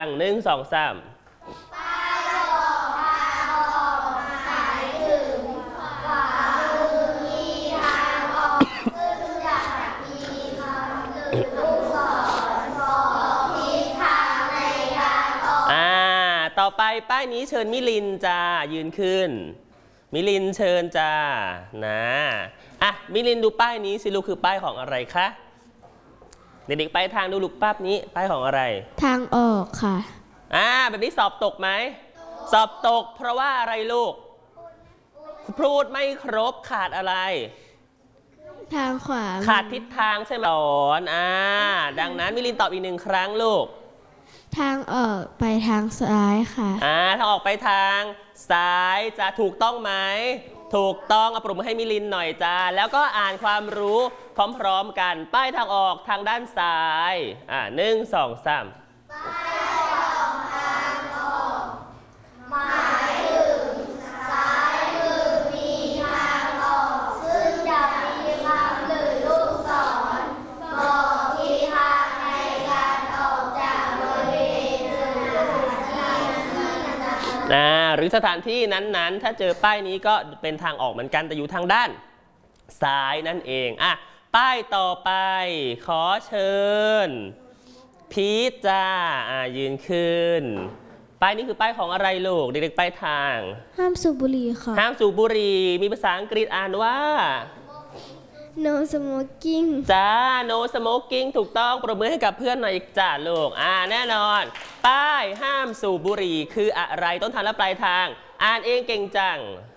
หนึ่งสองสามต่อไปป้ายนี้เชิญมิลินจ้ายืนขึ้นมิลินเชิญจ้านะมิลินดูป้ายนี้สิลูกคือป้ายของอะไรคะเด็กๆไปทางดูลูกป้ายนี้ป้ายของอะไรทางออกค่ะแบบนี้สอบตกไหมสอบตกเพราะว่าอะไรลูกพูดไม่ครบขาดอะไรทางขวาขาดทิศทางใช่ไหมสอนดังนั้นมิลินตอบอีกหนึ่งครั้งลูกทางออกไปทางซ้ายค่ะทางออกไปทางซ้ายจะถูกต้องไหมถูกต้องปรบมือให้มิลินหน่อยจ้าแล้วก็อ่านความรู้พร้อมๆกันป้ายทางออกทางด้านซ้ายหนึ่งสองสามป้ายทางออกหมายถึงซ้ายมือมีทางออกซึ่งจะมีคำหรือลูกศรบอกทิศทางในการออกจากบริเวณหรือสถานที่นั้นๆถ้าเจอป้ายนี้ก็เป็นทางออกเหมือนกันแต่อยู่ทางด้านซ้ายนั่นเองป้ายต่อไปขอเชิญพีทจ้ายืนขึ้นป้ายนี้คือป้ายของอะไรลูกเด็กๆป้ายทางห้ามสูบบุหรี่ค่ะห้ามสูบบุหรี่มีภาษาอังกฤษอ่านว่า no smoking จ้า no smoking ถูกต้องปรบมือให้กับเพื่อนหน่อยอีกจ้าลูกแน่นอนป้ายห้ามสูบบุหรี่คืออะไรต้นทางและปลายทางอ่านเองเก่งจัง